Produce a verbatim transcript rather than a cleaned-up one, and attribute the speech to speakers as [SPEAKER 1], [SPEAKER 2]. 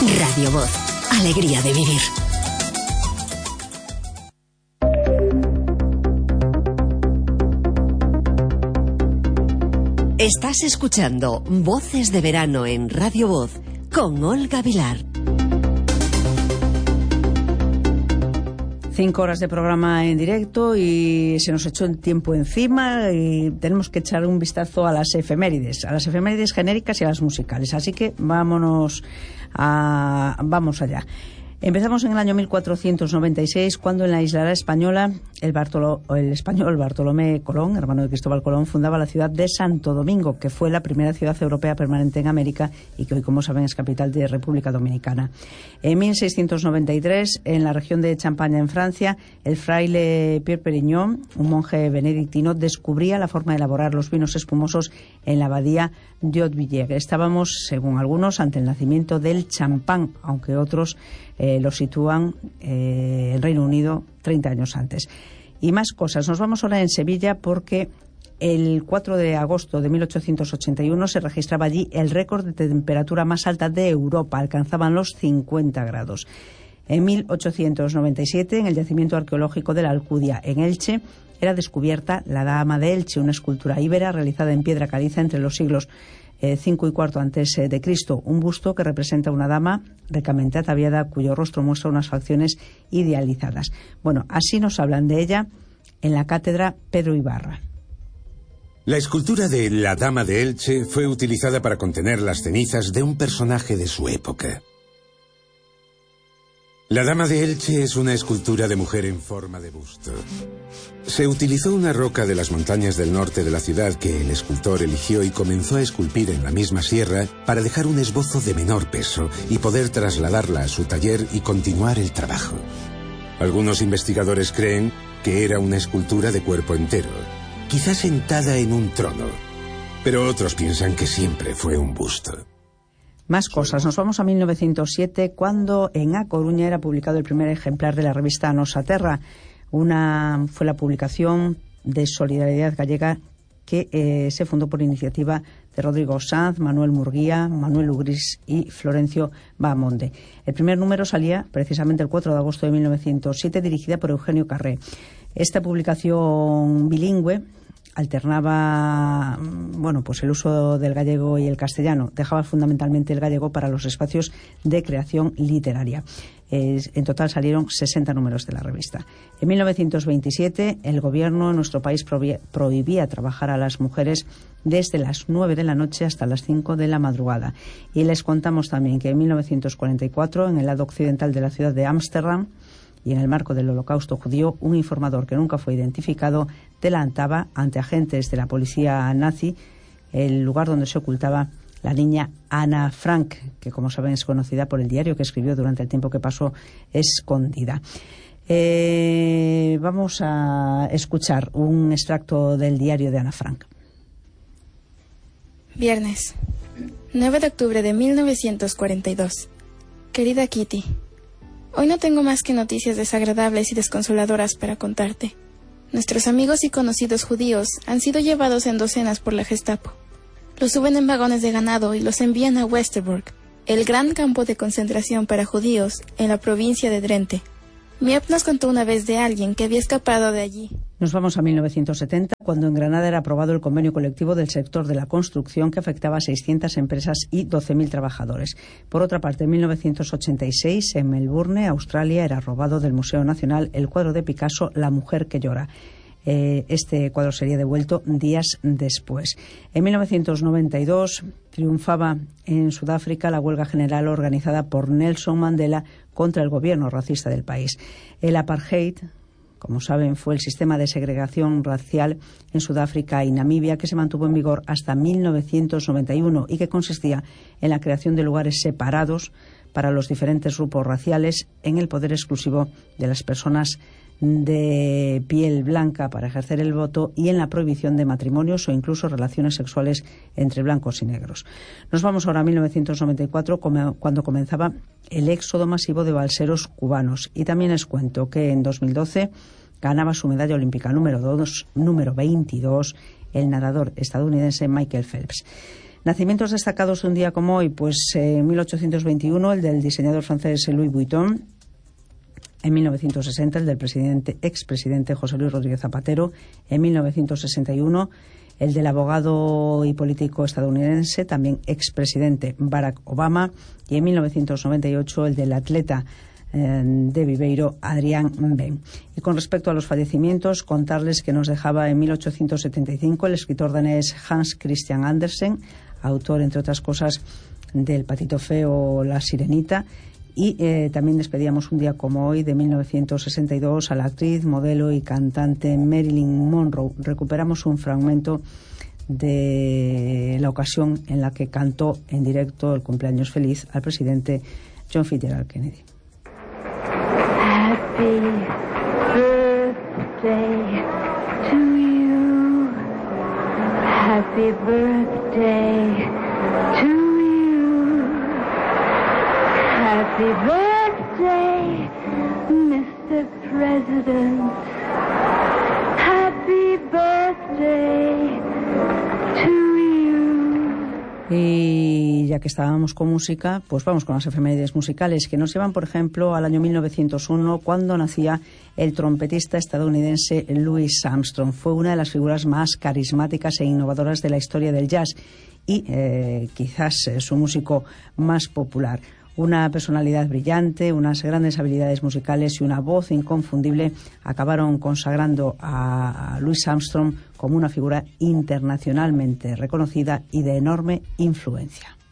[SPEAKER 1] Radio Voz, alegría de vivir. Estás escuchando Voces de Verano en Radio Voz con Olga Vilar.
[SPEAKER 2] Cinco horas de programa en directo y se nos echó el tiempo encima y tenemos que echar un vistazo a las efemérides, a las efemérides genéricas y a las musicales. Así que vámonos a, vamos allá. Empezamos en el año mil cuatrocientos noventa y seis, cuando en la isla española el, Bartolo, el español Bartolomé Colón, hermano de Cristóbal Colón, fundaba la ciudad de Santo Domingo, que fue la primera ciudad europea permanente en América y que hoy, como saben, es capital de República Dominicana. En mil seiscientos noventa y tres, en la región de Champaña, en Francia, el fraile Pierre Perignon, un monje benedictino, descubría la forma de elaborar los vinos espumosos en la abadía de Hautvilliers. Estábamos, según algunos, ante el nacimiento del champán, aunque otros eh, lo sitúan eh, en Reino Unido treinta años antes. Y más cosas. Nos vamos ahora en Sevilla porque el cuatro de agosto de mil ochocientos ochenta y uno se registraba allí el récord de temperatura más alta de Europa. Alcanzaban los cincuenta grados. En mil ochocientos noventa y siete, en el yacimiento arqueológico de la Alcudia, en Elche, era descubierta la Dama de Elche, una escultura íbera realizada en piedra caliza entre los siglos cinco y cuarto antes de Cristo, un busto que representa una dama ricamente ataviada cuyo rostro muestra unas facciones idealizadas. Bueno, así nos hablan de ella en la cátedra Pedro Ibarra.
[SPEAKER 3] La escultura de la Dama de Elche fue utilizada para contener las cenizas de un personaje de su época. La Dama de Elche es una escultura de mujer en forma de busto. Se utilizó una roca de las montañas del norte de la ciudad que el escultor eligió y comenzó a esculpir en la misma sierra para dejar un esbozo de menor peso y poder trasladarla a su taller y continuar el trabajo. Algunos investigadores creen que era una escultura de cuerpo entero, quizás sentada en un trono, pero otros piensan que siempre fue un busto.
[SPEAKER 2] Más cosas. Nos vamos a mil novecientos siete, cuando en A Coruña era publicado el primer ejemplar de la revista Nosa Terra. Una, fue la publicación de Solidaridad Gallega que eh, se fundó por iniciativa de Rodrigo Sanz, Manuel Murguía, Manuel Ugris y Florencio Bahamonde. El primer número salía precisamente el cuatro de agosto de mil novecientos siete, dirigida por Eugenio Carré. Esta publicación bilingüe alternaba, bueno, pues el uso del gallego y el castellano. Dejaba fundamentalmente el gallego para los espacios de creación literaria. Eh, en total salieron sesenta números de la revista. En mil novecientos veintisiete, el gobierno en nuestro país prohibía, prohibía trabajar a las mujeres desde las nueve de la noche hasta las cinco de la madrugada. Y les contamos también que en mil novecientos cuarenta y cuatro, en el lado occidental de la ciudad de Ámsterdam, y en el marco del Holocausto judío, un informador que nunca fue identificado delantaba ante agentes de la policía nazi el lugar donde se ocultaba la niña Ana Frank, que, como saben, es conocida por el diario que escribió durante el tiempo que pasó escondida. Eh, vamos a escuchar un extracto del diario de Ana Frank.
[SPEAKER 4] Viernes, nueve de octubre de mil novecientos cuarenta y dos. Querida Kitty, hoy no tengo más que noticias desagradables y desconsoladoras para contarte. Nuestros amigos y conocidos judíos han sido llevados en docenas por la Gestapo. Los suben en vagones de ganado y los envían a Westerbork, el gran campo de concentración para judíos en la provincia de Drenthe. Miep nos contó una vez de alguien que había escapado de allí.
[SPEAKER 2] Nos vamos a mil novecientos setenta, cuando en Granada era aprobado el convenio colectivo del sector de la construcción que afectaba a seiscientas empresas y doce mil trabajadores. Por otra parte, en mil novecientos ochenta y seis, en Melbourne, Australia, era robado del Museo Nacional el cuadro de Picasso La mujer que llora. Eh, este cuadro sería devuelto días después. En mil novecientos noventa y dos triunfaba en Sudáfrica la huelga general organizada por Nelson Mandela contra el gobierno racista del país. El apartheid, como saben, fue el sistema de segregación racial en Sudáfrica y Namibia que se mantuvo en vigor hasta mil novecientos noventa y uno y que consistía en la creación de lugares separados para los diferentes grupos raciales, en el poder exclusivo de las personas de piel blanca para ejercer el voto y en la prohibición de matrimonios o incluso relaciones sexuales entre blancos y negros. Nos vamos ahora a mil novecientos noventa y cuatro, cuando comenzaba el éxodo masivo de balseros cubanos. Y también les cuento que en dos mil doce ganaba su medalla olímpica número dos, número veintidós, el nadador estadounidense Michael Phelps. Nacimientos destacados un día como hoy, pues en eh, mil ochocientos veintiuno el del diseñador francés Louis Vuitton, en mil novecientos sesenta el del presidente, expresidente José Luis Rodríguez Zapatero, en mil novecientos sesenta y uno el del abogado y político estadounidense, también expresidente Barack Obama, y en mil novecientos noventa y ocho el del atleta eh, de Viveiro, Adrián Ben. Y con respecto a los fallecimientos, contarles que nos dejaba en mil ochocientos setenta y cinco el escritor danés Hans Christian Andersen, autor, entre otras cosas, del Patito Feo, La Sirenita, y eh, también despedíamos un día como hoy, de mil novecientos sesenta y dos, a la actriz, modelo y cantante Marilyn Monroe. Recuperamos un fragmento de la ocasión en la que cantó en directo el cumpleaños feliz al presidente John Fitzgerald Kennedy.
[SPEAKER 5] Happy birthday to you. Happy birthday to you. Happy birthday, mister President. Happy birthday to you.
[SPEAKER 2] Y ya que estábamos con música, pues vamos con las efemérides musicales que nos llevan, por ejemplo, al año mil novecientos uno, cuando nacía el trompetista estadounidense Louis Armstrong. Fue una de las figuras más carismáticas e innovadoras de la historia del jazz y eh, quizás eh, su músico más popular. Una personalidad brillante, unas grandes habilidades musicales y una voz inconfundible acabaron consagrando a Louis Armstrong como una figura internacionalmente reconocida y de enorme influencia.